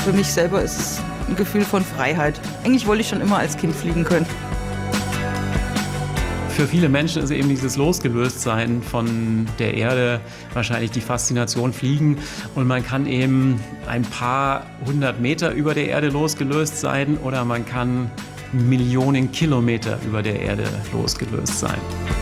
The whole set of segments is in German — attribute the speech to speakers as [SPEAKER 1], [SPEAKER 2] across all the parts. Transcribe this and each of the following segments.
[SPEAKER 1] für mich selber ist es ein Gefühl von Freiheit. Eigentlich wollte ich schon immer als Kind fliegen können.
[SPEAKER 2] Für viele Menschen ist eben dieses Losgelöstsein von der Erde wahrscheinlich die Faszination Fliegen. Und man kann eben ein paar 100 Meter über der Erde losgelöst sein oder man kann Millionen Kilometer über der Erde losgelöst sein.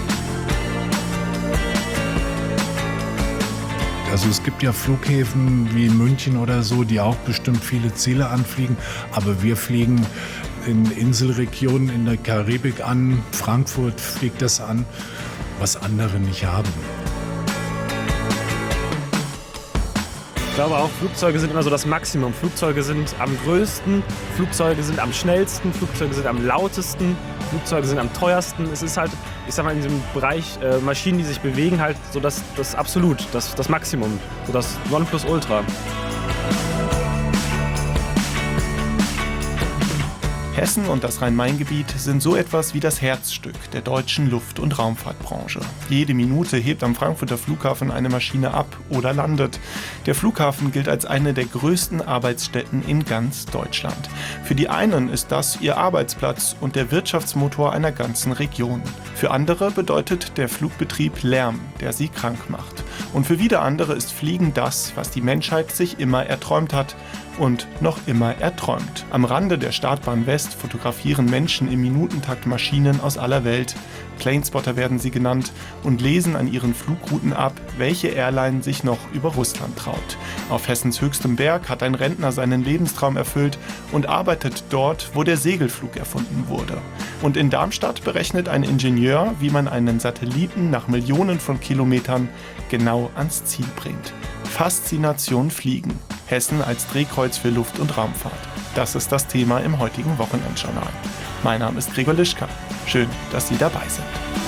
[SPEAKER 3] Also es gibt ja Flughäfen wie in München oder so, die auch bestimmt viele Ziele anfliegen. Aber wir fliegen in Inselregionen in der Karibik an. Frankfurt fliegt das an, was andere nicht haben.
[SPEAKER 4] Ich glaube auch, Flugzeuge sind immer so das Maximum. Flugzeuge sind am größten, Flugzeuge sind am schnellsten, Flugzeuge sind am lautesten, Flugzeuge sind am teuersten. Es ist halt, ich sag mal, in diesem Bereich Maschinen, die sich bewegen, halt so das Absolut, das Maximum, so das Nonplusultra.
[SPEAKER 5] Hessen und das Rhein-Main-Gebiet sind so etwas wie das Herzstück der deutschen Luft- und Raumfahrtbranche. Jede Minute hebt am Frankfurter Flughafen eine Maschine ab oder landet. Der Flughafen gilt als eine der größten Arbeitsstätten in ganz Deutschland. Für die einen ist das ihr Arbeitsplatz und der Wirtschaftsmotor einer ganzen Region. Für andere bedeutet der Flugbetrieb Lärm, der sie krank macht. Und für wieder andere ist Fliegen das, was die Menschheit sich immer erträumt hat und noch immer erträumt. Am Rande der Startbahn West fotografieren Menschen im Minutentakt Maschinen aus aller Welt. Planespotter werden sie genannt und lesen an ihren Flugrouten ab, welche Airline sich noch über Russland traut. Auf Hessens höchstem Berg hat ein Rentner seinen Lebenstraum erfüllt und arbeitet dort, wo der Segelflug erfunden wurde. Und in Darmstadt berechnet ein Ingenieur, wie man einen Satelliten nach Millionen von Kilometern genau ans Ziel bringt. Faszination Fliegen. Hessen als Drehkreuz für Luft- und Raumfahrt. Das ist das Thema im heutigen Wochenendjournal. Mein Name ist Gregor Lischka. Schön, dass Sie dabei sind.